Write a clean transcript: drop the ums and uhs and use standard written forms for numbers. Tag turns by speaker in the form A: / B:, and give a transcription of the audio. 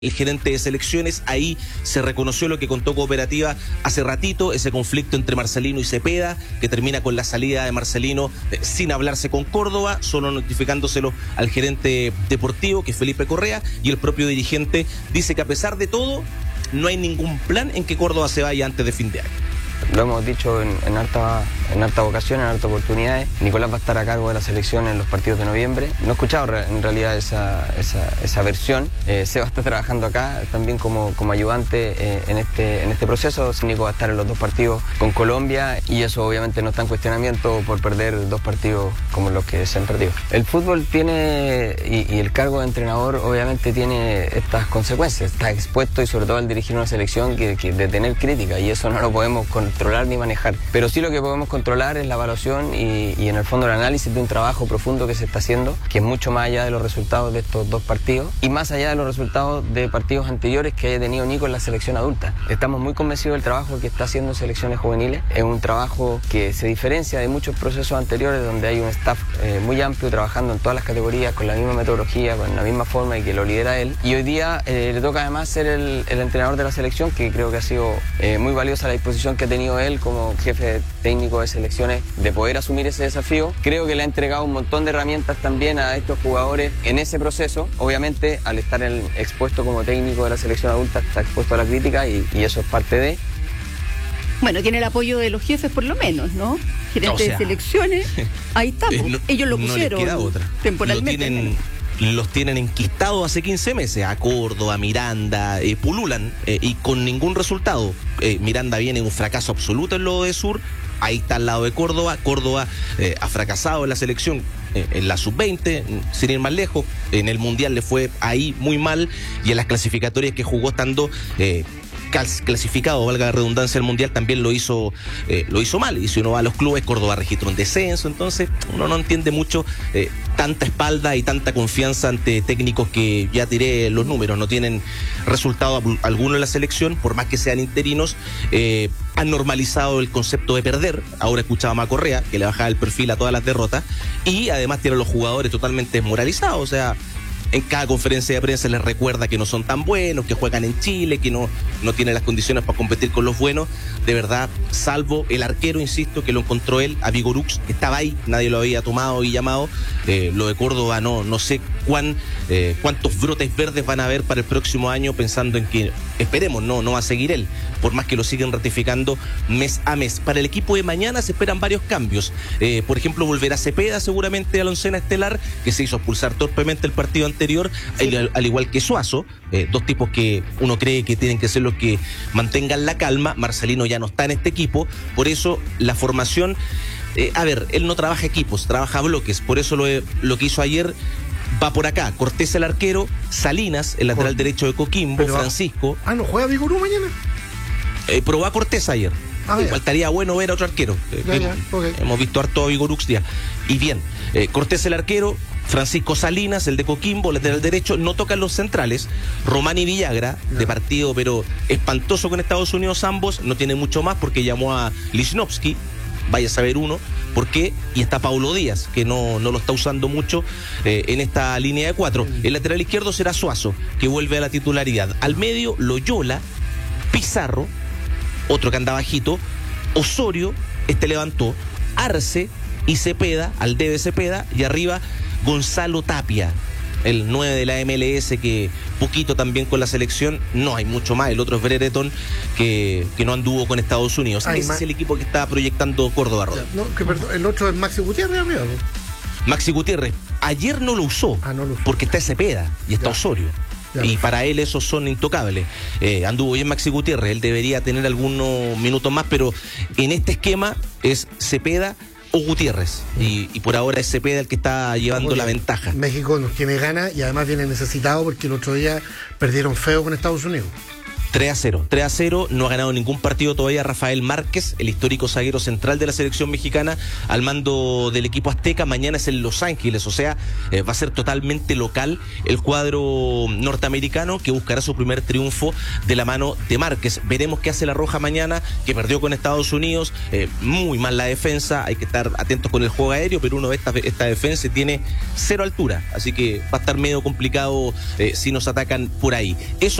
A: el gerente de selecciones. Ahí se reconoció lo que contó Cooperativa hace ratito, ese conflicto entre Marcelino y Cepeda, que termina con la salida de Marcelino sin hablarse con Córdoba, solo notificándoselo al gerente deportivo, que es Felipe Correa, y el propio dirigente dice que a pesar de todo, no hay ningún plan en que Córdoba se vaya antes de fin de año.
B: Lo hemos dicho en harta ocasión, en hartas oportunidades. Nicolás va a estar a cargo de la selección en los partidos de noviembre. No he escuchado en realidad esa versión. Seba está trabajando acá también como ayudante en este proceso. Nico va a estar en los dos partidos con Colombia y eso obviamente no está en cuestionamiento por perder dos partidos como los que se han perdido. El fútbol tiene, y el cargo de entrenador obviamente tiene estas consecuencias. Está expuesto y sobre todo al dirigir una selección de tener crítica, y eso no lo podemos controlar ni manejar, pero sí lo que podemos controlar es la evaluación y en el fondo el análisis de un trabajo profundo que se está haciendo, que es mucho más allá de los resultados de estos dos partidos y más allá de los resultados de partidos anteriores que haya tenido Nico en la selección adulta. Estamos muy convencidos del trabajo que está haciendo en selecciones juveniles. Es un trabajo que se diferencia de muchos procesos anteriores donde hay un staff muy amplio trabajando en todas las categorías con la misma metodología, con la misma forma, y que lo lidera él. Y hoy día le toca además ser el entrenador de la selección, que creo que ha sido muy valiosa la disposición que ha tenido él como jefe técnico de selecciones de poder asumir ese desafío. Creo que le ha entregado un montón de herramientas también a estos jugadores en ese proceso. Obviamente, al estar expuesto como técnico de la selección adulta, está expuesto a la crítica y eso es parte de...
C: Bueno, tiene el apoyo de los jefes por lo menos, ¿no? Gerentes de selecciones, ahí estamos. Ellos lo pusieron
A: no les queda otra.
C: Temporalmente.
A: Los tienen enquistados hace 15 meses, a Córdoba, Miranda, pululan y con ningún resultado. Miranda viene un fracaso absoluto en lo de Sur, ahí está al lado de Córdoba. Córdoba ha fracasado en la selección, en la sub-20, sin ir más lejos. En el Mundial le fue ahí muy mal, y en las clasificatorias que jugó estando clasificado, valga la redundancia, el Mundial también lo hizo mal. Y si uno va a los clubes, Córdoba registró un descenso. Entonces uno no entiende mucho tanta espalda y tanta confianza ante técnicos que, ya tiré los números, no tienen resultado alguno en la selección, por más que sean interinos. Han normalizado el concepto de perder. Ahora escuchábamos a Correa, que le bajaba el perfil a todas las derrotas, y además tienen los jugadores totalmente desmoralizados. O sea, en cada conferencia de prensa les recuerda que no son tan buenos, que juegan en Chile, que no tienen las condiciones para competir con los buenos. De verdad, salvo el arquero, insisto, que lo encontró él, a Vigorux, que estaba ahí, nadie lo había tomado y llamado. Lo de Córdoba no sé cuántos brotes verdes van a haber para el próximo año, pensando en que, esperemos, no va a seguir él, por más que lo siguen ratificando mes a mes. Para el equipo de mañana se esperan varios cambios. Por ejemplo, volverá Cepeda seguramente a la oncena estelar, que se hizo expulsar torpemente el partido anterior, al igual que Suazo, dos tipos que uno cree que tienen que ser los que mantengan la calma. Marcelino ya no está en este equipo, por eso la formación, él no trabaja equipos, trabaja bloques, por eso lo que hizo ayer va por acá. Cortés el arquero, Salinas, el lateral derecho de Coquimbo, Francisco.
D: ¿No juega Vigorú mañana?
A: Probó a Cortés ayer. Igual estaría bueno ver a otro arquero. Okay. Hemos visto harto a Vigorux ya. Y bien, Cortés el arquero, Francisco Salinas, el de Coquimbo, lateral derecho. No tocan los centrales. Román y Villagra, de partido pero espantoso con Estados Unidos ambos. No tiene mucho más porque llamó a Lichnowsky, vaya a saber uno por qué. Y está Paulo Díaz, que no lo está usando mucho en esta línea de 4. El lateral izquierdo será Suazo, que vuelve a la titularidad. Al medio, Loyola, Pizarro, otro que anda bajito, Osorio, levantó, Arce y Cepeda, al D de Cepeda, y arriba Gonzalo Tapia, el 9 de la MLS, que poquito también con la selección, no hay mucho más. El otro es Brereton, que no anduvo con Estados Unidos. Ese es el equipo que está proyectando Córdoba, Rodríguez.
D: El otro es Maxi Gutiérrez, amigo.
A: Maxi Gutiérrez, ayer no lo usó, porque está Cepeda y está Osorio. Y para él esos son intocables. Anduvo bien Maxi Gutiérrez, él debería tener algunos minutos más, pero en este esquema es Cepeda o Gutiérrez, y por ahora es Cepeda el que está llevando la ventaja.
D: México nos tiene ganas y además viene necesitado porque el otro día perdieron feo con Estados Unidos.
A: 3-0, no ha ganado ningún partido todavía Rafael Márquez, el histórico zaguero central de la selección mexicana, al mando del equipo azteca. Mañana es en Los Ángeles, o sea, va a ser totalmente local el cuadro norteamericano, que buscará su primer triunfo de la mano de Márquez. Veremos qué hace la Roja mañana, que perdió con Estados Unidos, muy mal la defensa, hay que estar atentos con el juego aéreo, pero uno ve esta defensa tiene 0 altura, así que va a estar medio complicado si nos atacan por ahí. Eso